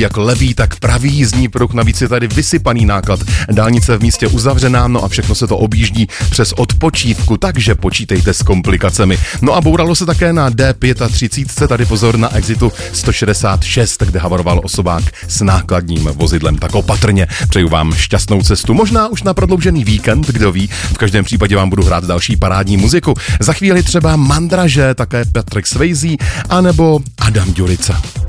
jak levý, tak pravý jízdní pruh, navíc je tady vysypaný náklad, dálnice v místě uzavřená, no a všechno se to objíždí přes odpočívku, takže počítejte s komplikacemi. No a bouralo se také na D35, tady pozor na exitu 166, kde havaroval osobák s nákladním vozidlem. Tak opatrně, přeju vám šťastnou cestu, možná už na prodloužený víkend, kdo ví, v každém případě vám budu hrát další parádní muziku. Za chvíli třeba Mandraže, také Patrick Swayze, anebo Adam Ďurica.